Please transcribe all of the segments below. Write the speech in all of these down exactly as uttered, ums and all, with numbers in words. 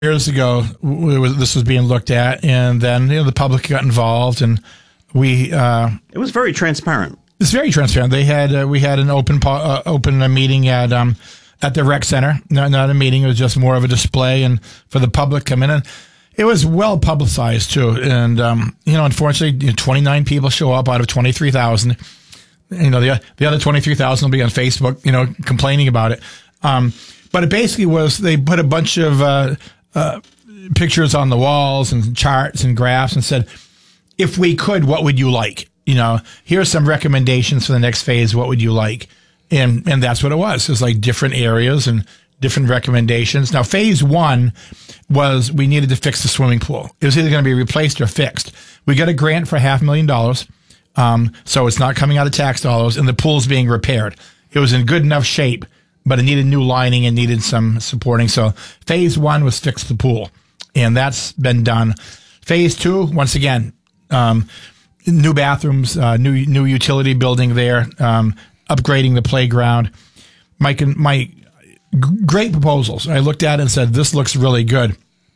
Years ago, we was, this was being looked at, and then you know the public got involved, and we. Uh, it was very transparent. It's very transparent. They had uh, we had an open po- uh, open uh, meeting at um at the rec center. Not not a meeting. It was just more of a display, and for the public come in, and it was well publicized too. And um, you know, unfortunately, you know, twenty-nine people show up out of twenty-three thousand. You know, the the other twenty-three thousand will be on Facebook, you know, complaining about it. Um, but it basically was they put a bunch of uh, Uh, pictures on the walls and charts and graphs and said, if we could, what would you like? You know, here's some recommendations for the next phase. What would you like? And, and that's what it was. It was like different areas and different recommendations. Now, phase one was we needed to fix the swimming pool. It was either going to be replaced or fixed. We got a grant for half a million dollars. Um, so it's not coming out of tax dollars, and the pool's being repaired. It was in good enough shape, but it needed new lining and needed some supporting. So phase one was fix the pool, and that's been done. Phase two, once again, um, new bathrooms, uh, new new utility building there, um, upgrading the playground. Mike and my g- great proposals. I looked at it and said, this looks really good.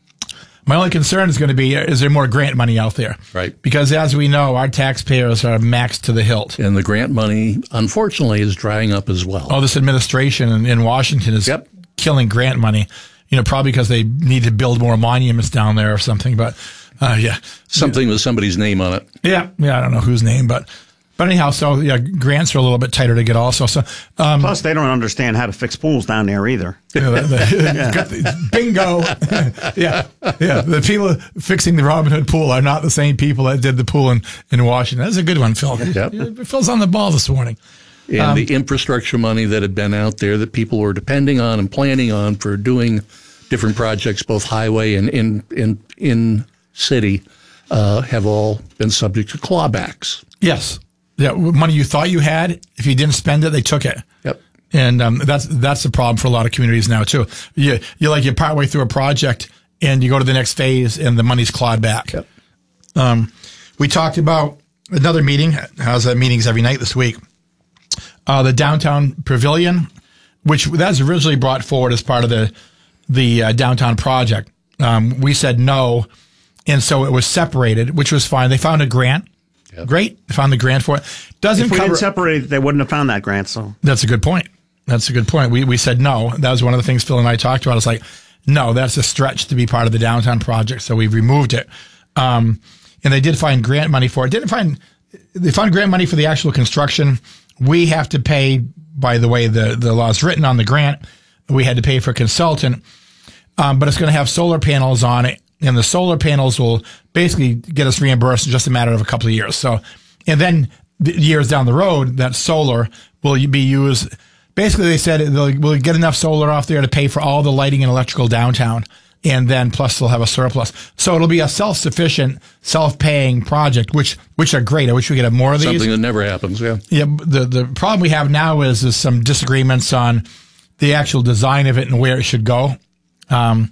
My only concern is going to be, is there more grant money out there? Right. Because as we know, our taxpayers are maxed to the hilt. And the grant money, unfortunately, is drying up as well. Oh, this administration in, in Washington is yep. killing grant money, you know, probably because they need to build more monuments down there or something. But, uh, yeah. Something with somebody's name on it. Yeah. Yeah. I don't know whose name, but. But anyhow, so yeah, grants are a little bit tighter to get also. So um, plus, they don't understand how to fix pools down there either. Yeah, the, the, yeah. the, bingo. yeah, yeah. The people fixing the Robin Hood pool are not the same people that did the pool in, in Washington. That's a good one, Phil. Yep. Phil's on the ball this morning. And um, the infrastructure money that had been out there that people were depending on and planning on for doing different projects, both highway and in in in city, uh, have all been subject to clawbacks. Yes. Yeah, money you thought you had, if you didn't spend it, they took it. Yep. And um, that's that's the problem for a lot of communities now too. You you like you're partway through a project and you go to the next phase and the money's clawed back. Yep. Um, we talked about another meeting. How's that meetings every night this week? Uh, the downtown pavilion, which that's originally brought forward as part of the the uh, downtown project. Um, we said no, and so it was separated, which was fine. They found a grant. Yep. Great. They found the grant for it. Doesn't if we cover, didn't separate it, they wouldn't have found that grant. So that's a good point. That's a good point. We we said no. That was one of the things Phil and I talked about. It's like, no, that's a stretch to be part of the downtown project. So we removed it. Um, and they did find grant money for it. Didn't find, they found grant money for the actual construction. We have to pay, by the way the, the law is written on the grant, we had to pay for a consultant. Um, but it's going to have solar panels on it. And the solar panels will basically get us reimbursed in just a matter of a couple of years. So, and then the years down the road, that solar will be used. Basically, they said they'll we'll get enough solar off there to pay for all the lighting and electrical downtown. And then plus they'll have a surplus. So it'll be a self-sufficient, self-paying project, which, which are great. I wish we could have more of these. Something that never happens. Yeah. Yeah. The, the problem we have now is, is some disagreements on the actual design of it and where it should go. Um,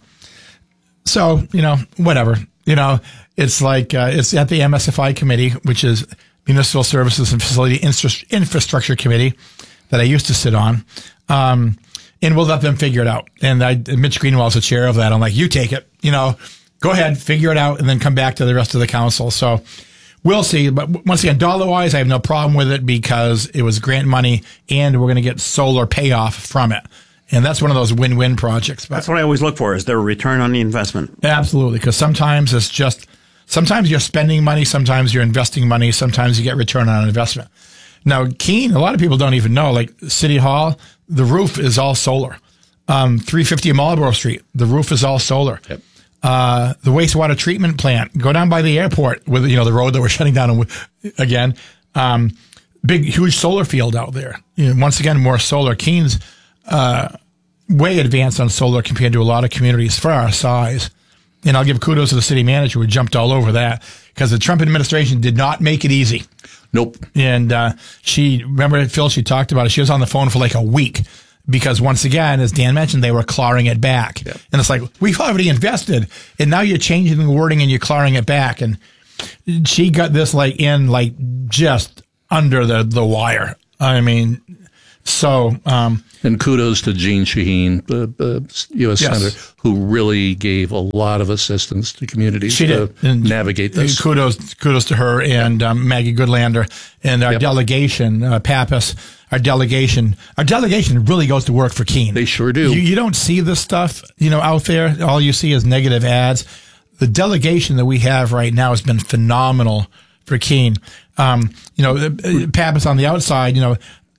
So, you know, whatever, you know, it's like, uh, it's at the M S F I committee, which is Municipal Services and Facility Infrastructure Committee that I used to sit on. Um, and we'll let them figure it out. And I, Mitch Greenwald's the chair of that. I'm like, you take it, you know, go ahead, figure it out, and then come back to the rest of the council. So we'll see. But once again, dollar wise, I have no problem with it because it was grant money and we're going to get solar payoff from it. And that's one of those win-win projects. But that's what I always look for, is their return on the investment. Absolutely, because sometimes it's just, sometimes you're spending money, sometimes you're investing money, sometimes you get return on investment. Now, Keene, a lot of people don't even know, like City Hall, the roof is all solar. Um, three fifty Marlborough Street, the roof is all solar. Yep. Uh, the wastewater treatment plant, go down by the airport with, you know, the road that we're shutting down again. Um, big, huge solar field out there. You know, once again, more solar. Keene's, uh, way advanced on solar compared to a lot of communities for our size. And I'll give kudos to the city manager who jumped all over that because the Trump administration did not make it easy. Nope. And uh, she, remember, Phil, she talked about it. She was on the phone for like a week because once again, as Dan mentioned, they were clawing it back. Yep. And it's like, we've already invested and now you're changing the wording and you're clawing it back. And she got this like in like just under the, the wire. I mean, So, um, and kudos to Jean Shaheen, the, the U S Yes. Senator, who really gave a lot of assistance to communities she to did and navigate this. Kudos, kudos to her and um, Maggie Goodlander and our Yep. delegation, uh, Pappas. Our delegation, our delegation really goes to work for Keene. They sure do. You, you don't see this stuff, you know, out there. All you see is negative ads. The delegation that we have right now has been phenomenal for Keene. Um, you know, Pappas on the outside, you know,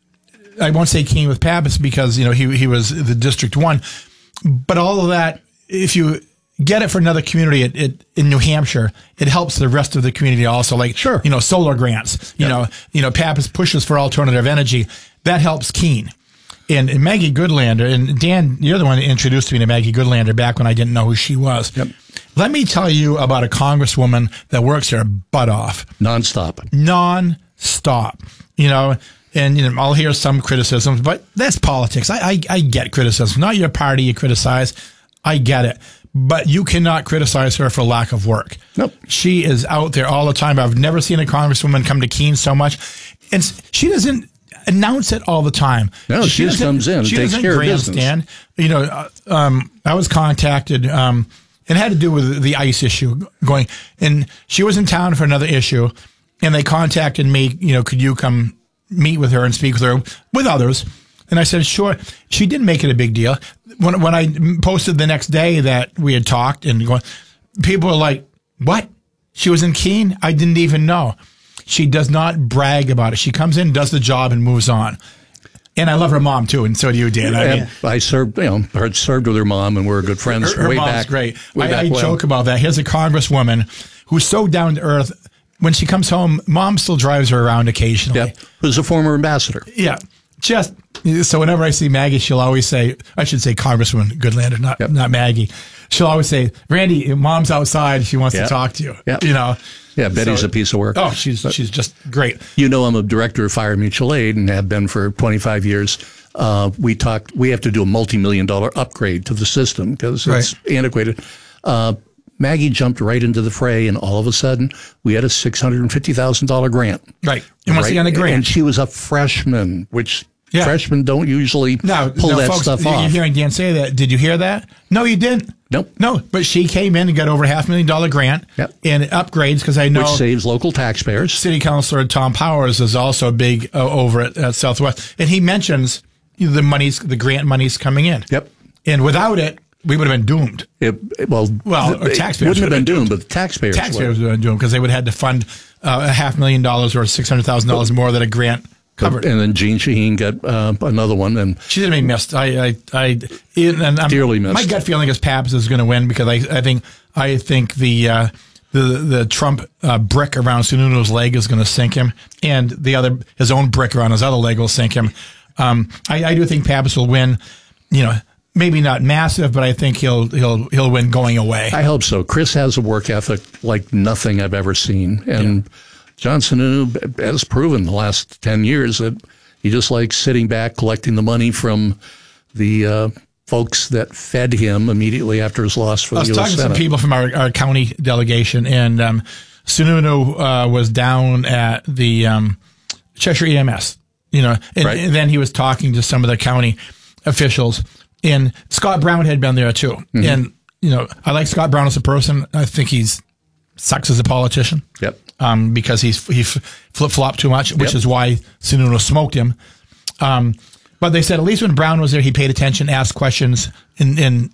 I won't say Keene with Pappas because, you know, he he was the District One, but all of that, if you get it for another community it, it, in New Hampshire, it helps the rest of the community also. Like, sure. you know, solar grants, you Yep. know, you know, Pappas pushes for alternative energy. That helps Keene. And, and Maggie Goodlander, and Dan, you're the one that introduced me to Maggie Goodlander back when I didn't know who she was. Yep. Let me tell you about a congresswoman that works her butt off. Nonstop. Non-stop, you know, and you know, I'll hear some criticisms, but that's politics. I, I, I get criticism. Not your party you criticize. I get it. But you cannot criticize her for lack of work. Nope. She is out there all the time. I've never seen a congresswoman come to Keene so much. And she doesn't announce it all the time. No, she just doesn't- comes in and she takes doesn't care of business. grandstand. You know, uh, um, I was contacted, um, it had to do with the ICE issue going, and she was in town for another issue, and they contacted me, you know, could you come meet with her and speak with her with others? And I said, sure. She didn't make it a big deal. When when I posted the next day that we had talked and going, people were like, what? She was in Keene? I didn't even know. She does not brag about it. She comes in, does the job, and moves on. And I love her mom, too, and so do you, Dan. I mean, I served, you know, her served with her mom, and we're good friends her, her way mom's back. great. Way I, back I when. joke about that. Here's a congresswoman who's so down to earth. When she comes home, mom still drives her around occasionally. Yep. Who's a former ambassador. Yeah. Just so whenever I see Maggie, she'll always say, I should say Congresswoman Goodlander, not Yep. not Maggie. She'll always say, Randy, mom's outside. She wants Yep. to talk to you. Yep. You know? Yeah, Betty's So- a piece of work. Oh, she's she's just great. You know, I'm a director of Fire Mutual Aid and have been for twenty-five years. Uh, we talked, we have to do a multi-million dollar upgrade to the system because it's Right. antiquated. Uh, Maggie jumped right into the fray, and all of a sudden, we had a six hundred fifty thousand dollars grant. Right. And what's Right? the on the grant? And she was a freshman, which Yeah. freshmen don't usually Now, pull now, that folks, stuff you're off. hearing Dan say that. Did you hear that? No, you didn't. Nope. No, but she came in and got over a half million dollar grant Yep. and it upgrades because I know Which saves local taxpayers. City Councilor Tom Powers is also big uh, over at, at Southwest, and he mentions the monies, the grant monies coming in. Yep. And without it, we would have been doomed. It, it- well, Well, or it taxpayers wouldn't have would been have doomed, but the taxpayers, Taxpayers would. would have been doomed because they would have had to fund uh, a half million dollars or six hundred thousand dollars more that a grant covered. And then Jean Shaheen got uh, another one, and She's gonna be missed. I, I, I, and I'm, Dearly missed. My gut feeling is Pappas is going to win because I, I think, I think the, uh, the, the Trump uh, brick around Sununu's leg is going to sink him, and the other, his own brick around his other leg will sink him. Um, I, I do think Pappas will win. You know, maybe not massive, but I think he'll, he'll, he'll win going away. I hope so. Chris has a work ethic like nothing I've ever seen, and John Sununu has proven the last ten years that he just likes sitting back, collecting the money from the uh, folks that fed him immediately after his loss for I the was U S talking to some Senate. people from our, our county delegation, and um, Sununu uh, was down at the um, Cheshire E M S, you know, and, Right. and then he was talking to some of the county officials, and Scott Brown had been there too. Mm-hmm. And, you know, I like Scott Brown as a person. I think he's sucks as a politician. Yep. Um, because he's he flip flopped too much, which Yep. is why Sununu smoked him. Um, but they said at least when Brown was there, he paid attention, asked questions, and, and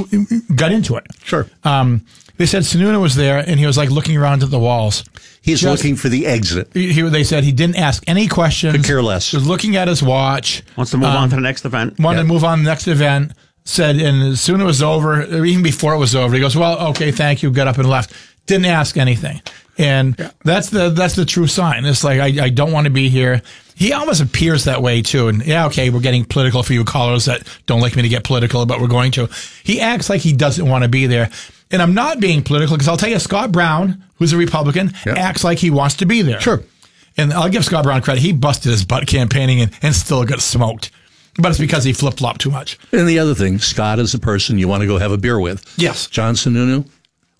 got into it. Sure. Um, they said Sununu was there, and he was like looking around at the walls. He's just- looking for the exit. He, he- they said he didn't ask any questions. Could care less. He was looking at his watch. Wants to move Um, on to the next event. Wanted Yeah. to move on to the next event. Said, and as soon as it was over, or even before it was over, he goes, "Well, okay, thank you." Got up and left. Didn't ask anything, and that's the that's the true sign. It's like I, I don't want to be here. He almost appears that way too. And yeah, okay, we're getting political for you callers that don't like me to get political, but we're going to. He acts like he doesn't want to be there, and I'm not being political because I'll tell you, Scott Brown, who's a Republican, Yeah. acts like he wants to be there. Sure. And I'll give Scott Brown credit. He busted his butt campaigning and, and still got smoked. But it's because he flip-flopped too much. And the other thing, Scott is the person you want to go have a beer with. Yes. John Sununu,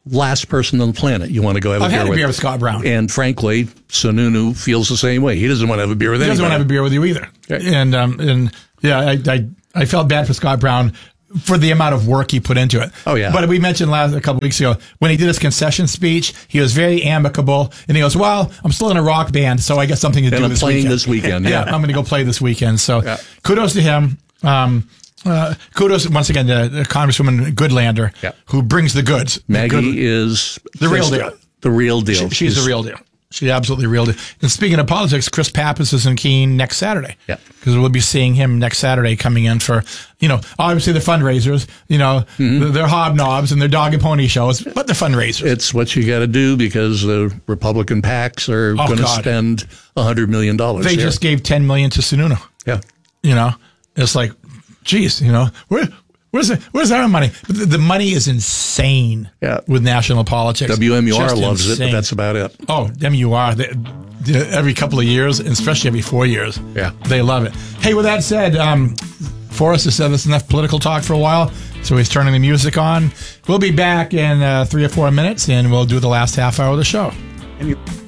last person on the planet you want to go have I've a beer had a with. beer with Scott Brown. And frankly, Sununu feels the same way. He doesn't want to have a beer with He anybody. doesn't want to have a beer with you either. Okay. And um, and yeah, I, I I felt bad for Scott Brown for the amount of work he put into it. Oh, yeah. But we mentioned last a couple weeks ago when he did his concession speech, he was very amicable, and he goes, "Well, I'm still in a rock band, so I got something to And do I'm this playing weekend." this weekend, yeah, yeah. I'm going to go play this weekend. So Yeah. kudos to him. Um, uh, kudos once again to, to Congresswoman Goodlander, Yeah. who brings the goods. Maggie Good- is The real just deal. The real deal. She, she's the real deal. She absolutely real deal. And speaking of politics, Chris Pappas is in Keene next Saturday. Yeah. Because we'll be seeing him next Saturday coming in for, you know, obviously the fundraisers, you know, Mm-hmm. their hobnobs and their dog and pony shows, but the fundraisers. It's what you got to do because the Republican PACs are Oh, going to God. spend one hundred million dollars they here. just gave ten million dollars to Sununu. yeah. You know, it's like, geez, you know, where, where's the, where's our money? But the, the money is insane Yeah. with national politics. W M U R Just loves it, but insane. that's about it. Oh, M U R, they, they- every couple of years, and especially every four years. Yeah. They love it. Hey, with that said, um, Forrest has said that's enough political talk for a while, so he's turning the music on. We'll be back in uh, three or four minutes, and we'll do the last half hour of the show. And you-